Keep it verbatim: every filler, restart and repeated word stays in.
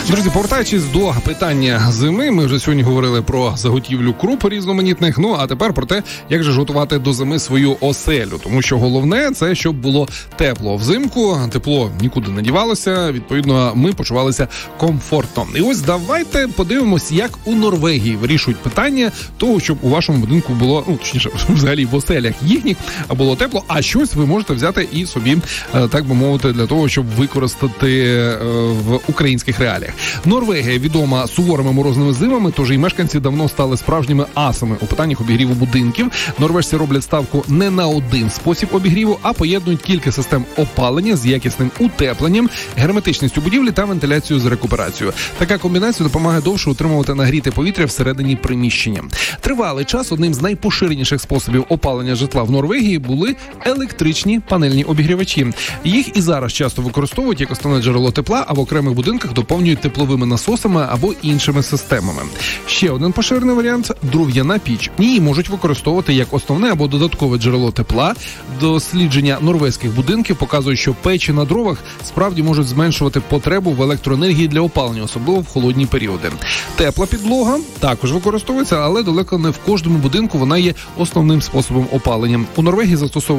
Друзі, повертаючись до питання зими, ми вже сьогодні говорили про заготівлю круп різноманітних, ну а тепер про те, як же ж готувати до зими свою оселю. Тому що головне це, щоб було тепло взимку, тепло нікуди не дівалося, відповідно, ми почувалися комфортно. І ось давайте подивимось, як у Норвегії вирішують питання того, щоб у вашому будинку було, ну, точніше, взагалі в оселях їхніх було тепло, а щось ви можете взяти і собі, так би мовити, для того, щоб використати в українських реаліях. Норвегія відома суворими морозними зимами, тож і мешканці давно стали справжніми асами у питаннях обігріву будинків. Норвежці роблять ставку не на один спосіб обігріву, а поєднують кілька систем опалення з якісним утепленням, герметичністю будівлі та вентиляцією з рекуперацією. Така комбінація допомагає довше утримувати нагріте повітря всередині приміщення. Тривалий час одним з найпоширеніших способів опалення житла в Норвегії були електричні панельні обігрівачі. Їх і зараз часто використовують як основне джерело тепла, а в окремих будинках доповнюють тепловими насосами або іншими системами. Ще один поширений варіант – дров'яна піч. Її можуть використовувати як основне або додаткове джерело тепла. Дослідження норвезьких будинків показують, що печі на дровах справді можуть зменшувати потребу в електроенергії для опалення, особливо в холодні періоди. Тепла підлога також використовується, але далеко не в кожному будинку вона є основним способом опалення. У Норвегії застосовують